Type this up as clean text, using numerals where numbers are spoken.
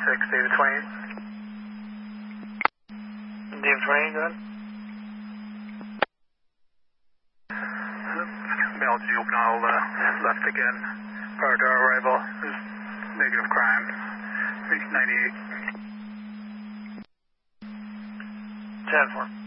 David 28. David 28, go ahead. Male juvenile left again prior to our arrival. There's negative crime. 98. 10-4.